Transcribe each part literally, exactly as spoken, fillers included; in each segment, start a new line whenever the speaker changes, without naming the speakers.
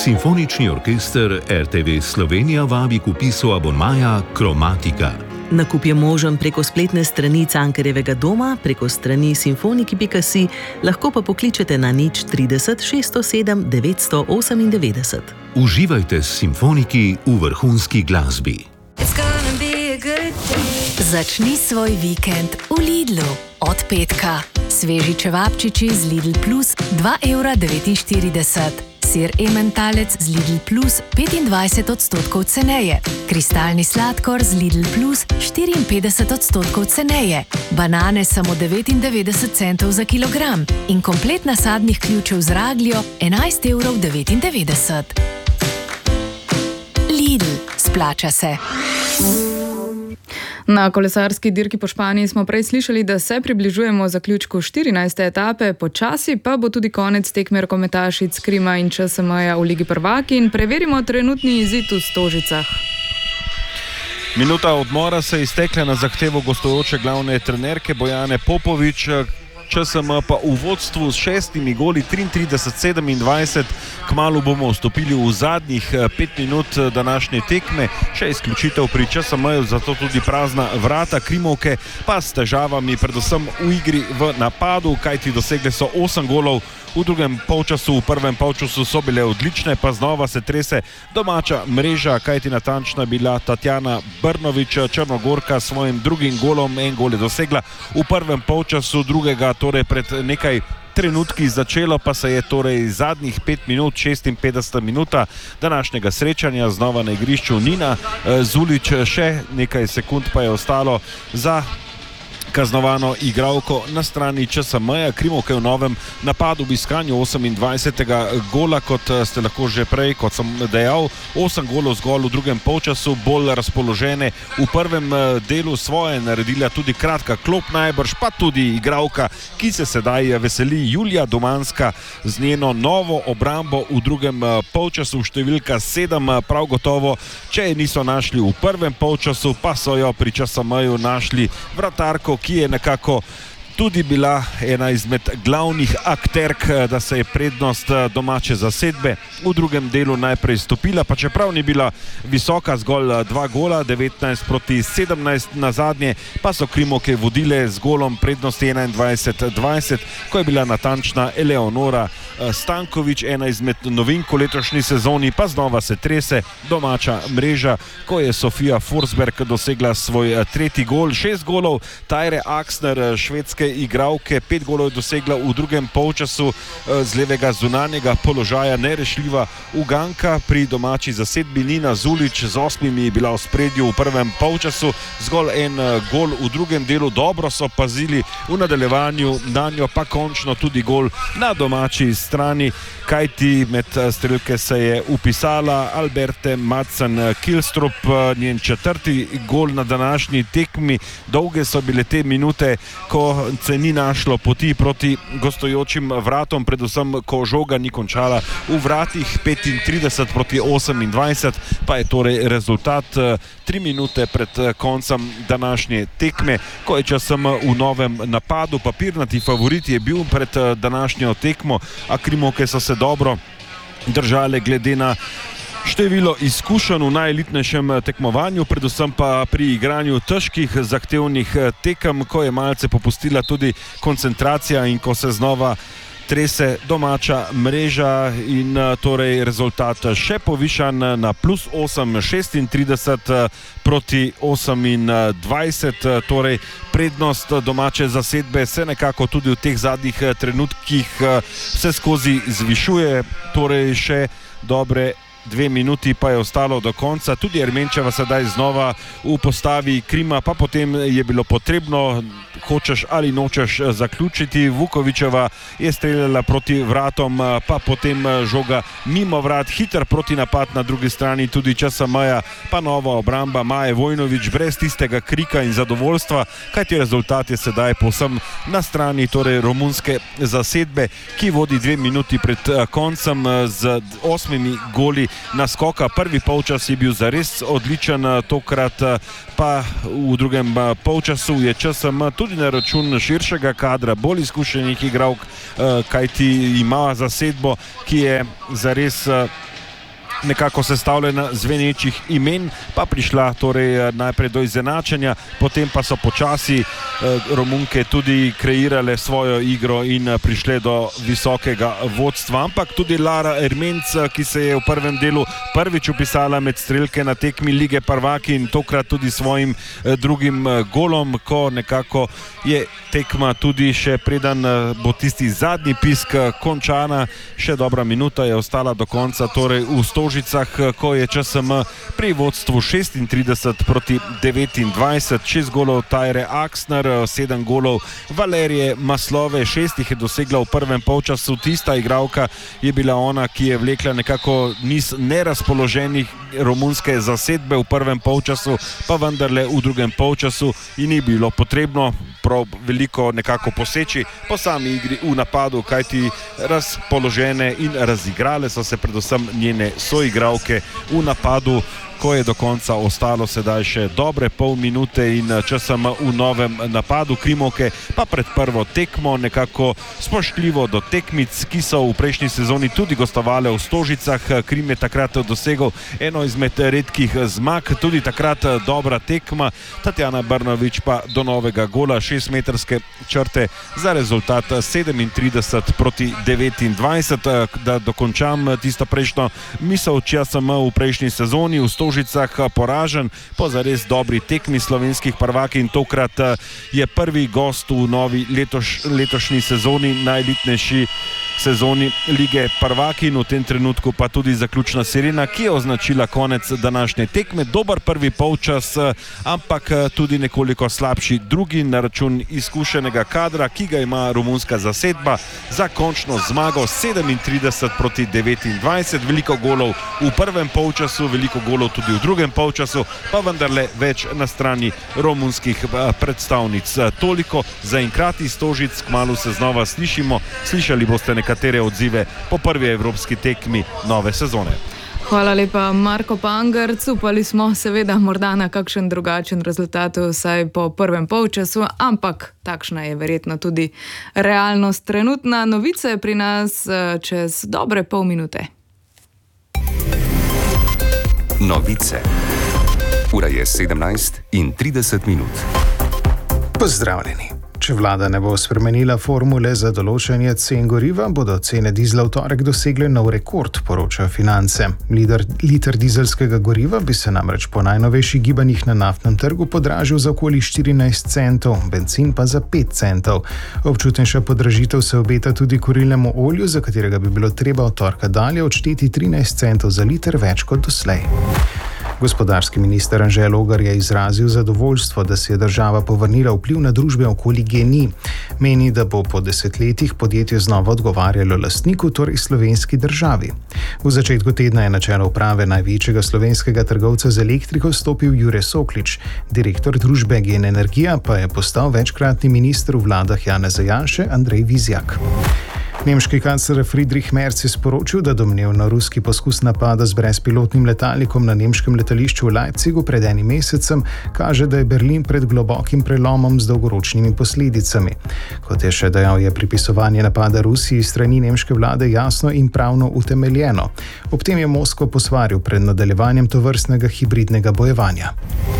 Simfonični orkester R T V Slovenija vabi k vpisu abonmaja Kromatika.
Nakup je možen preko spletne strani Cankarjevega doma, preko strani simfoniki pika si, lahko pa pokličete na nič trideset šeststo sedem devetsto osemindevetdeset.
Uživajte s simfoniki v vrhunski glasbi.
Začni svoj vikend v Lidlu. Od petka. Sveži čevapčiči z Lidl Plus dva evra devetinštirideset. Sir ementalec z Lidl Plus petindvajset odstotkov ceneje. Kristalni sladkor z Lidl Plus štiriinpetdeset odstotkov ceneje. Banane samo devetindevetdeset centov za kilogram. In komplet nasadnih ključev z ragljo enajst evrov devetindevetdeset. Lidl, splača se.
Na kolesarski dirki po Španiji smo prej slišali, da se približujemo zaključku štirinajste etape, počasi pa bo tudi konec tekme rokometašic Krima in Č S M-ja v Ligi prvakinj. Preverimo trenutni izid v Stožicah.
Minuta odmora se je iztekla na zahtevo gostujoče glavne trenerke Bojane Popovič. Č S M pa v vodstvu s šestimi goli triintrideset sedemindvajset. Kmalu bomo vstopili v zadnjih pet minut današnje tekme. Še izključitev pri Č S M-ju, zato tudi prazna vrata. Krimovke pa s težavami predvsem v igri v napadu, kajti dosegle so osem golov v drugem polčasu, v prvem polčasu so bile odlične, pa znova se trese domača mreža, kajti natančna bila Tatjana Brnovič, Črnogorka s svojim drugim golom, en gol je dosegla v prvem polčasu, drugega torej pred nekaj trenutki začelo, pa se je torej zadnjih pet minut, šestinpetdeseta minuta današnjega srečanja znova na igrišču Nina Zulič, še nekaj sekund pa je ostalo za kaznovano igralko na strani Č S M-ja. Krimovke v novem napadu v iskanju osemindvajsetega gola, kot ste lahko že prej, kot sem dejal, osem golov zgolj v drugem polčasu, bolj razpoložene v prvem delu, svoje naredila tudi kratka klop najbrž, pa tudi igralka, ki se sedaj veseli, Julija Domanska z njeno novo obrambo v drugem polčasu, številka sedem, prav gotovo, če je niso našli v prvem polčasu, pa so jo pri Č S M-ju našli vratarko, ki je nekako tudi bila ena izmed glavnih akterk, da se je prednost domače zasedbe v drugem delu najprej stopila, pa čeprav ni bila visoka, zgolj dva gola, devetnajst proti sedemnajst, na zadnje pa so Krimovke vodile z golom prednosti enaindvajset dvajset, ko je bila natančna Eleonora Stankovič, ena izmed novink v letošnji sezoni, pa znova se trese domača mreža, ko je Sofia Forsberg dosegla svoj tretji gol, šest golov Tajre Axner, švedske igralke, pet golov je dosegla v drugem polčasu z levega zunanjega položaja, nerešljiva uganka pri domači zasedbi. Nina Zulič z osmimi je bila v spredju v prvem polčasu, zgolj en gol v drugem delu, dobro so pazili v nadaljevanju, na njo pa končno tudi gol na domači strani, kajti med strelke se je upisala Alberte Madsen-Kilstrup, njen četrti gol na današnji tekmi. Dolge so bile te minute, ko se ni našlo poti proti gostujočim vratom, predvsem ko žoga ni končala v vratih, petintrideset proti osemindvajset, pa je torej rezultat tri minute pred koncem današnje tekme, ko je Č S M v novem napadu. Papirnati favorit je bil pred današnjo tekmo, a Krimovke so se dobro držale glede na število izkušenj v najelitnejšem tekmovanju, predvsem pa pri igranju težkih, zahtevnih tekem, ko je malce popustila tudi koncentracija in ko se znova trese domača mreža in torej rezultat še povišan na plus osem, šestintrideset proti osemindvajset, torej prednost domače zasedbe se nekako tudi v teh zadnjih trenutkih vse skozi zvišuje, torej še dobre dve minuti pa je ostalo do konca. Tudi Ermenčeva sedaj znova v postavi Krima, pa potem je bilo potrebno, hočeš ali nočeš, zaključiti. Vukovičeva je streljala proti vratom, pa potem žoga mimo vrat, hiter protinapad na drugi strani tudi Č S M-ja, pa nova obramba Maje Vojnović brez tistega krika in zadovoljstva, kajti rezultat je sedaj povsem na strani torej romunske zasedbe, ki vodi dve minuti pred koncem z osmimi goli naskoka. Prvi polčas je bil zares odličen, tokrat pa v drugem polčasu je Č S M tudi na račun širšega kadra, bolj izkušenih igralk, kajti ima zasedbo, ki je zares nekako sestavljena zvenečih imen, pa prišla torej najprej do izenačenja, potem pa so počasi Romunke tudi kreirale svojo igro in prišle do visokega vodstva. Ampak tudi Lara Ermenc, ki se je v prvem delu prvič upisala med strelke na tekmi Lige prvakinj, tokrat tudi svojim drugim golom, ko nekako je tekma tudi še preden bo tisti zadnji pisk končana. Še dobra minuta je ostala do konca, torej v Stožicah, ko je ČSM pri vodstvu šestintrideset proti devetindvajset. Šest golov Tajre Aksner, sedem golov Valerije Maslove, šest jih je dosegla v prvem polčasu. Tista igralka je bila ona, ki je vlekla nekako niz nerazpoloženih romunske zasedbe v prvem polčasu, pa vendarle v drugem polčasu in ni bilo potrebno prav veliko nekako poseči po sami igri v napadu, kajti razpoložene in razigrale so se predvsem njene soigralke v napadu, ko je do konca ostalo sedaj še dobre pol minute in ČSM v novem napadu. Krimovke pa pred prvo tekmo nekako spoštljivo do tekmic, ki so v prejšnji sezoni tudi gostovale v Stožicah. Krim je takrat dosegel eno izmed redkih zmag, tudi takrat dobra tekma. Tatjana Brnovič pa do novega gola šestmetrske črte za rezultat sedemintrideset proti devetindvajset. Da dokončam tisto prejšnjo misel, ČSM v prejšnji sezoni v Stožicah poražen po zares dobri tekmi slovenskih prvakinj. Tokrat je prvi gost v novi letoš, letošnji sezoni, najelitnejši sezoni Lige prvakinj, v tem trenutku pa tudi zaključna sirena, ki je označila konec današnje tekme. Dober prvi polčas, ampak tudi nekoliko slabši drugi na račun izkušenega kadra, ki ga ima romunska zasedba za končno zmago sedemintrideset proti devetindvajset. Veliko golov v prvem polčasu, veliko golov tudi v drugem polčasu, pa vendarle več na strani romunskih predstavnic. Toliko za enkrat iz Stožic, kmalu se znova slišimo. Slišali boste nekatere odzive po prvi evropski tekmi nove sezone.
Hvala lepa, Marko Pangerc. Upali smo seveda morda na kakšen drugačen rezultat, vsaj po prvem polčasu, ampak takšna je verjetno tudi realnost trenutna. Novice pri nas čez dobre pol minute.
Novice. Ura je sedemnajst in trideset minut.
Pozdravljeni. Če vlada ne bo spremenila formule za določanje cen goriva, bodo cene dizla v torek dosegle nov rekord, poročajo Finance. Liter, liter dizelskega goriva bi se namreč po najnovejših gibanjih na naftnem trgu podražil za okoli štirinajst centov, bencin pa za pet centov. Občutnejša podražitev se obeta tudi kurilnemu olju, za katerega bi bilo treba od torka dalje odšteti trinajst centov za liter več kot doslej. Gospodarski minister Anže Logar je izrazil zadovoljstvo, da si je država povrnila vpliv na družbe okoli GEN-I. Meni, da bo po desetletjih podjetje znova odgovarjalo lastniku, torej slovenski državi. V začetku tedna je na čelo uprave največjega slovenskega trgovca z elektriko stopil Jure Soklič. Direktor družbe GEN Energija pa je postal večkratni minister v vladah Janeza Janše Andrej Vizjak. Nemški kancler Friedrich Merz je sporočil, da domnevno ruski poskus napada z brezpilotnim letalnikom na nemškem letališču v Leipzigu pred enim mesecem kaže, da je Berlin pred globokim prelomom z dolgoročnimi posledicami. Kot je še dejal, je pripisovanje napada Rusiji strani nemške vlade jasno in pravno utemeljeno. Ob tem je Moskvo posvaril pred nadaljevanjem tovrstnega hibridnega bojevanja.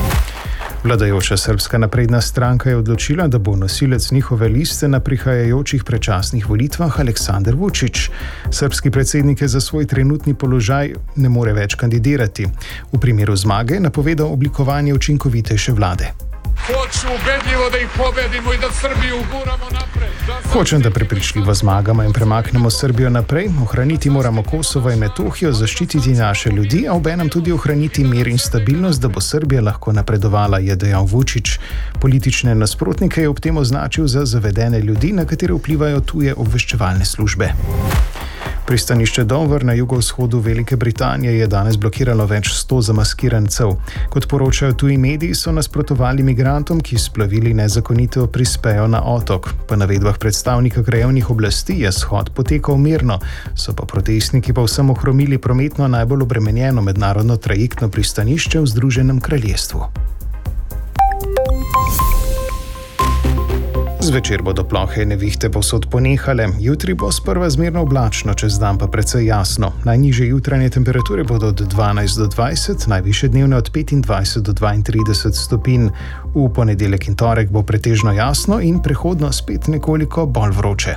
Vladajoča Srbska napredna stranka je odločila, da bo nosilec njihove liste na prihajajočih predčasnih volitvah Aleksandar Vučić. Srbski predsednik je za svoj trenutni položaj ne more več kandidirati. V primeru zmage je napovedal oblikovanje učinkovitejše vlade.
Hoću ubedljivo da ih pobedimo i da Srbiju guramo napred.
Hočem, da prepričljivo zmagamo in premaknemo Srbijo naprej. Ohraniti moramo Kosovo in Metohijo, zaščititi naše ljudi, a obenem tudi ohraniti mir in stabilnost, da bo Srbija lahko napredovala, je dejal Vučić. Politične nasprotnike je ob tem označil za zavedene ljudi, na katere vplivajo tuje obveščevalne službe. Pristanišče Dover na jugovzhodu Velike Britanije je danes blokiralo več sto zamaskirancev. Kot poročajo tuji mediji, so nasprotovali migrantom, ki s plovili nezakonito prispejo na otok. Po navedbah predstavnika krajevnih oblasti je shod potekal mirno, so pa protestniki povsem ohromili prometno najbolj obremenjeno mednarodno trajektno pristanišče v Združenem kraljestvu. Zvečer bodo plohe nevihte povsod ponehale, jutri bo sprva zmerno oblačno, čez dan pa precej jasno. Najnižje jutranje temperature bodo od dvanajst do dvajset, najvišje dnevne od petindvajset do dvaintrideset stopinj. V ponedeljek in torek bo pretežno jasno in prehodno spet nekoliko bolj vroče.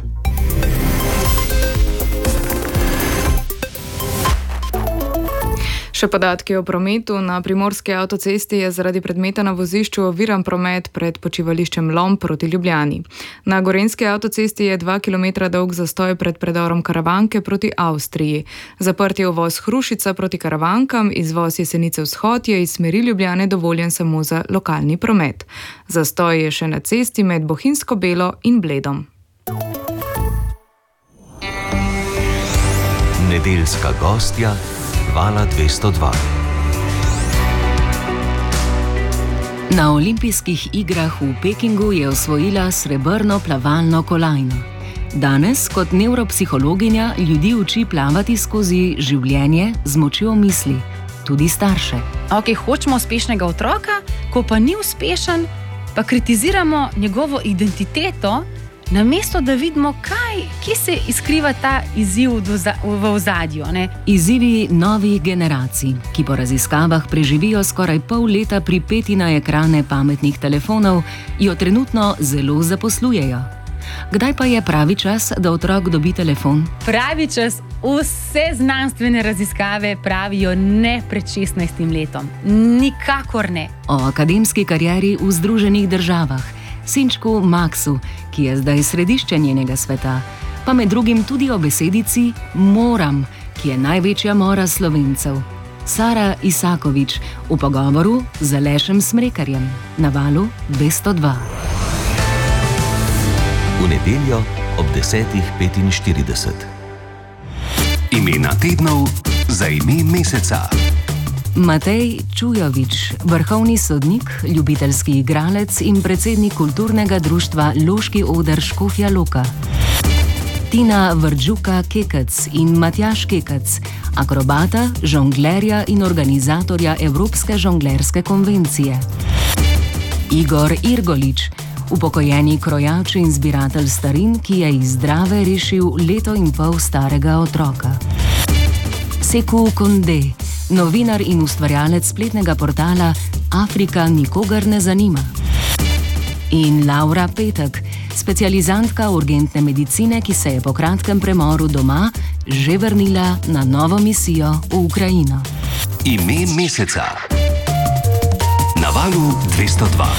Še podatki o prometu. Na primorski avtocesti je zaradi predmeta na vozišču oviran promet pred počivališčem Lom proti Ljubljani. Na gorenjski avtocesti je dva kilometra dolg zastoj pred predorom Karavanke proti Avstriji. Zaprt je uvoz Hrušica proti Karavankam, izvoz Jesenice vzhod je iz smeri Ljubljane dovoljen samo za lokalni promet. Zastoj je še na cesti med Bohinjsko Belo in Bledom.
Nedeljska gostja Vala dvesto dva. Na olimpijskih igrah v Pekingu je osvojila srebrno plavalno kolajno. Danes kot nevropsihologinja ljudi uči plavati skozi življenje z močjo misli, tudi starše.
Ok, hočemo uspešnega otroka, ko pa ni uspešen, pa kritiziramo njegovo identiteto, namesto da vidimo, kaj, kje se izkriva ta izziv v ozadju. Ne?
Izzivi novih generacij, ki po raziskavah preživijo skoraj pol leta pripeti na ekrane pametnih telefonov, jo trenutno zelo zaposlujejo. Kdaj pa je pravi čas, da otrok dobi telefon?
Pravi čas, vse znanstvene raziskave pravijo ne pred šestnajstim letom. Nikakor ne.
O akademski karieri v Združenih državah, sinčku Maksu, ki je zdaj središče njenega sveta, pa med drugim tudi o besedici moram, ki je največja mora Slovencev. Sara Isakovič v pogovoru z Alešem Smrekarjem na Valu dvesto dva.
V nedeljo ob desetih petinštirideset.
Imena tednov za ime meseca.
Matej Čujovič, vrhovni sodnik, ljubiteljski igralec in predsednik kulturnega društva Loški oder Škofja Loka. Tina Vrđuka Kekec in Matjaž Kekec, akrobata, žonglerja in organizatorja Evropske žonglerske konvencije. Igor Irgolič, upokojeni krojač in zbiratelj starin, ki je iz Drave rešil leto in pol starega otroka. Sekou Konde, novinar in ustvarjalec spletnega portala Afrika nikogar ne zanima. In Laura Petek, specializantka urgentne medicine, ki se je po kratkem premoru doma že vrnila na novo misijo v Ukrajino.
Ime meseca na Valu dvesto dva.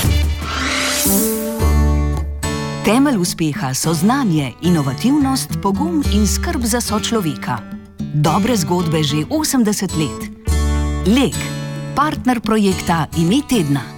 Temelj uspeha so znanje, inovativnost, pogum in skrb za sočloveka. Dobre zgodbe že osemdeset let. Lek, partner projekta Ime tedna.